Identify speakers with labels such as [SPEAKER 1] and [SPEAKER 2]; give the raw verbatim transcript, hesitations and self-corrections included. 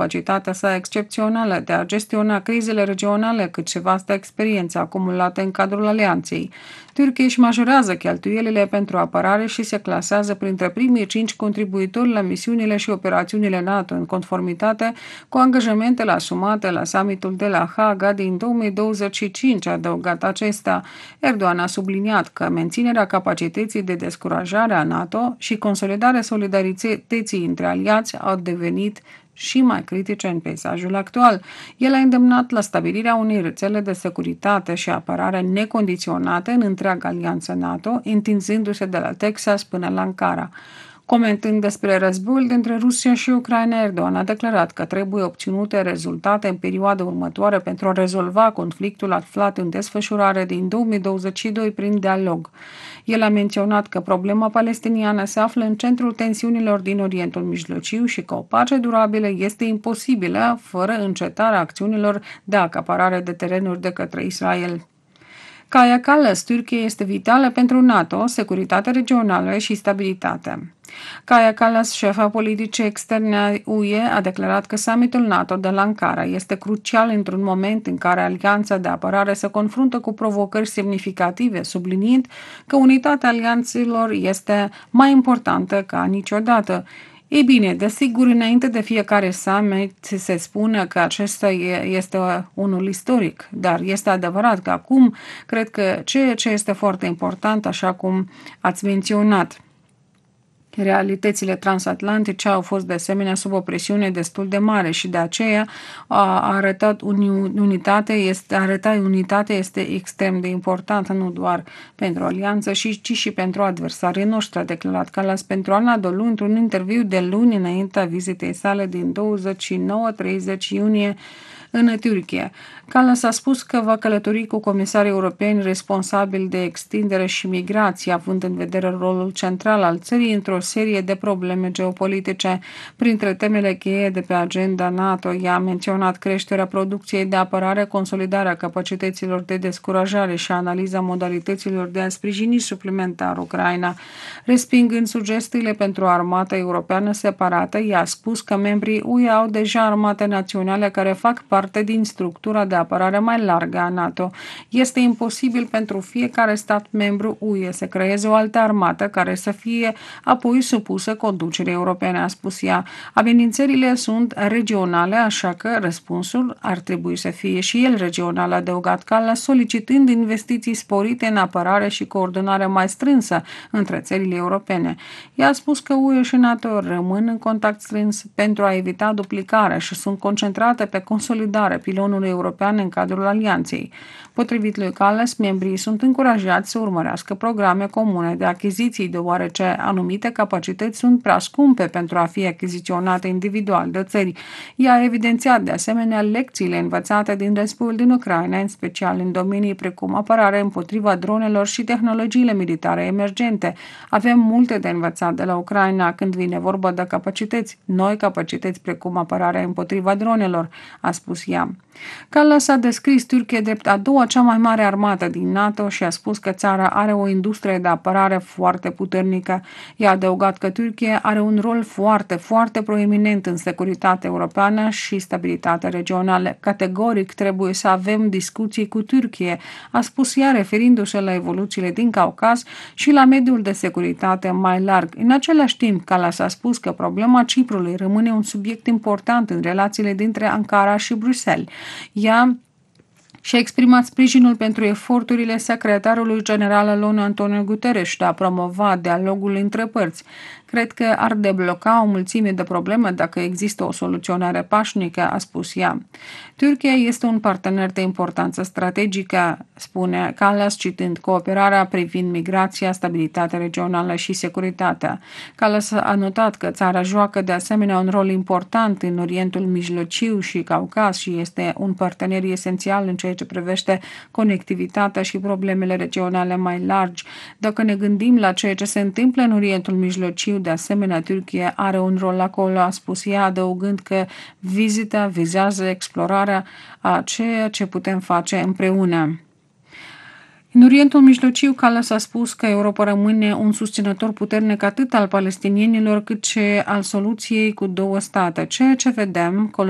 [SPEAKER 1] capacitatea sa excepțională de a gestiona crizele regionale, cât și vasta experiență acumulată în cadrul alianței. Turcia își majorează cheltuielile pentru apărare și se clasează printre primii cinci contribuitori la misiunile și operațiunile NATO, în conformitate cu angajamentele asumate la summitul de la Haga din două mii douăzeci și cinci, a adăugat acesta. Erdogan a subliniat că menținerea capacității de descurajare a NATO și consolidarea solidarității între aliați au devenit și mai critice în peisajul actual. El a îndemnat la stabilirea unei rețele de securitate și apărare necondiționate în întreaga alianță NATO, întinzându-se de la Texas până la Ankara. Comentând despre războiul dintre Rusia și Ucraina, Erdogan a declarat că trebuie obținute rezultate în perioada următoare pentru a rezolva conflictul aflat în desfășurare din două mii douăzeci și doi prin dialog. El a menționat că problema palestiniană se află în centrul tensiunilor din Orientul Mijlociu și că o pace durabilă este imposibilă fără încetarea acțiunilor de acaparare de terenuri de către Israel. Kaja Kallas, Turcia este vitală pentru NATO, securitate regională și stabilitate. Kaja Kallas, șefa politicii externe a U E, a declarat că summitul NATO de la Ankara este crucial într-un moment în care alianța de apărare se confruntă cu provocări semnificative, subliniind că unitatea alianțelor este mai importantă ca niciodată. Ei bine, desigur, înainte de fiecare summit se spune că acesta este unul istoric, dar este adevărat că acum cred că ceea ce este foarte important, așa cum ați menționat, realitățile transatlantice au fost de asemenea sub o presiune destul de mare și de aceea a arătat unitate, este, arăta unitate este extrem de importantă, nu doar pentru alianță, ci și pentru adversarii noștri, a declarat Kallas pentru Anadolu într-un interviu de luni înaintea vizitei sale din douăzeci și nouă treizeci iunie în Turcia. Kallas a spus că va călători cu comisarii europeni responsabili de extindere și migrație, având în vedere rolul central al țării într-o serie de probleme geopolitice. Printre temele cheie de pe agenda NATO, i-a menționat creșterea producției de apărare, consolidarea capacităților de descurajare și analiza modalităților de a sprijini suplimentar Ucraina. Respingând sugestiile pentru o armată europeană separată, i-a spus că membrii U E au deja armate naționale care fac parte din structura de apărare mai largă a NATO. Este imposibil pentru fiecare stat membru U E să creeze o altă armată care să fie apoi supusă conducerii europene, a spus ea. Amenințările sunt regionale, așa că răspunsul ar trebui să fie și el regional, a adăugat Kallas, solicitând investiții sporite în apărare și coordonare mai strânsă între țările europene. Ea a spus că U E și NATO rămân în contact strâns pentru a evita duplicarea și sunt concentrate pe consolidarea pilonului european în cadrul alianței. Potrivit lui Kallas, membrii sunt încurajați să urmărească programe comune de achiziții, deoarece anumite capacități sunt prea scumpe pentru a fi achiziționate individual de țări. Ea a evidențiat de asemenea lecțiile învățate din războiul din Ucraina, în special în domenii precum apărare împotriva dronelor și tehnologiile militare emergente. Avem multe de învățat de la Ucraina când vine vorba de capacități, noi capacități precum apărarea împotriva dronelor, a spus ea. Kallas a descris Turcia drept a doua cea mai mare armată din NATO și a spus că țara are o industrie de apărare foarte puternică. I-a adăugat că Turcia are un rol foarte, foarte proeminent în securitatea europeană și stabilitatea regională. Categoric trebuie să avem discuții cu Turcia, a spus ea, referindu-se la evoluțiile din Caucaz și la mediul de securitate mai larg. În același timp, Kallas a spus că problema Ciprului rămâne un subiect important în relațiile dintre Ankara și Bruxelles. Ea și-a exprimat sprijinul pentru eforturile secretarului general al O N U Antonio Guterres de a promova dialogul între părți. Cred că ar debloca o mulțime de probleme dacă există o soluționare pașnică, a spus ea. Turcia este un partener de importanță strategică, spune Kallas, citând cooperarea privind migrația, stabilitatea regională și securitatea. Kallas a notat că țara joacă de asemenea un rol important în Orientul Mijlociu și Caucaz și este un partener esențial în ceea ce privește conectivitatea și problemele regionale mai largi. Dacă ne gândim la ceea ce se întâmplă în Orientul Mijlociu, de asemenea, Turcia are un rol acolo, a spus ea, adăugând că vizita vizează explorarea a ceea ce putem face împreună. În Orientul Mijlociu, Kallas a spus că Europa rămâne un susținător puternic atât al palestinienilor cât și al soluției cu două state. Ceea ce vedem,